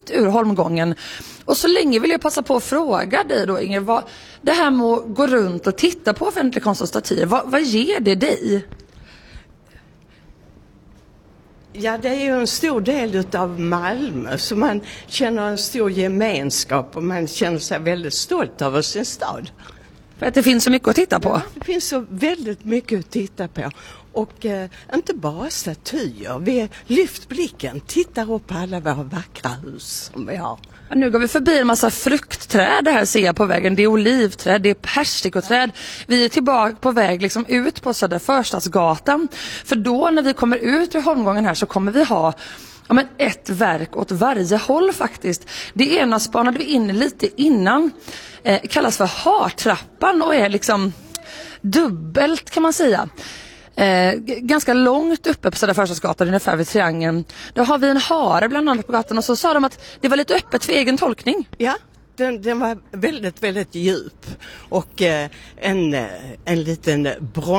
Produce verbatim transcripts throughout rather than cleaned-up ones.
ut ur Holmgången. Och så länge vill jag passa på att fråga dig då, Inger, vad, det här med att gå runt och titta på offentlig konst och statyer, vad, vad ger det dig? Ja, det är ju en stor del av Malmö, så man känner en stor gemenskap och man känner sig väldigt stolt över sin stad. För att det finns så mycket att titta på. Ja, det finns så väldigt mycket att titta på. Och eh, inte bara statyer. Vi lyft blicken, tittar upp på alla våra vackra hus som vi har. Och nu går vi förbi en massa fruktträd här ser jag på vägen. Det är olivträd, det är persikoträd. Vi är tillbaka på väg liksom ut på Södra Förstadsgatan. För då när vi kommer ut ur Holmgången här så kommer vi ha ja, men ett verk åt varje håll faktiskt. Det ena spanade vi in lite innan. Eh, kallas för hartrappan och är liksom dubbelt kan man säga. Eh, ganska långt uppe på Södra Förstadsgatan, ungefär vid Triangeln. Då har vi en hare bland annat på gatan och så sa de att det var lite öppet för egen tolkning. Ja, den, den var väldigt, väldigt djup och eh, en, en liten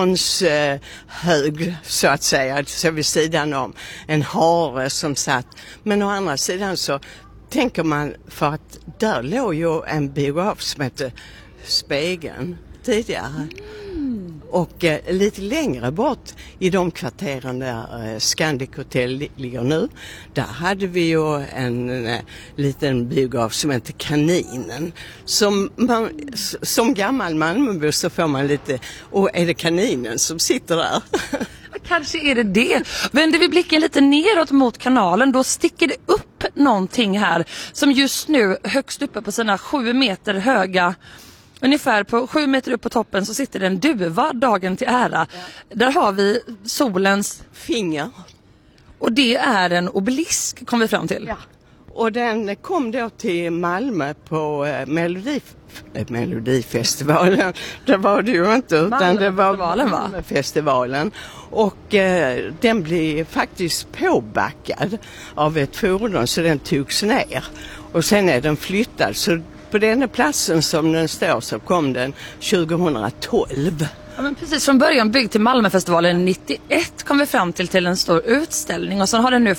bronshög eh, så att säga, så vid sidan om en hare som satt. Men å andra sidan så tänker man, för att där låg ju en biograf som hette Spegeln tidigare. Mm. Och eh, lite längre bort i de kvarteren där eh, Scandic Hotel ligger nu, där hade vi ju en eh, liten biograf som heter Kaninen. Som, man, som gammal Malmöbo så får man lite, och är det kaninen som sitter där? Kanske är det det. Vänder vi blicken lite neråt mot kanalen, då sticker det upp någonting här som just nu högst uppe på sina sju meter höga, ungefär på sju meter upp på toppen så sitter det en duva, dagen till ära. Ja. Där har vi solens finger. Och det är en obelisk, kom vi fram till. Ja. Och den kom då till Malmö på eh, Melodi, eh, Melodifestivalen. Det var det ju inte, utan det var Malmöfestivalen. Och eh, den blev faktiskt påbackad av ett fordon så den togs ner. Och sen är den flyttad, så på den platsen som den står så kom den tjugohundratolv. Ja, men precis från början byggd till Malmöfestivalen nittioett kom vi fram till till en stor utställning och så har den nu